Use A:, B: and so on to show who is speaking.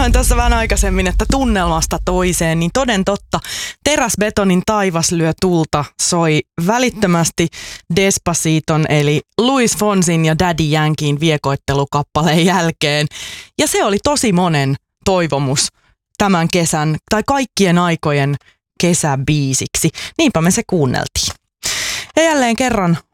A: Sanoin tässä vähän aikaisemmin, että tunnelmasta toiseen, niin toden totta, Teräsbetonin taivas lyö tulta soi välittömästi Despaciton eli Luis Fonsin ja Daddy Yankeein viekoittelukappaleen jälkeen. Ja se oli tosi monen toivomus tämän kesän tai kaikkien aikojen kesäbiisiksi. Niinpä me se kuunneltiin. Ja jälleen kerran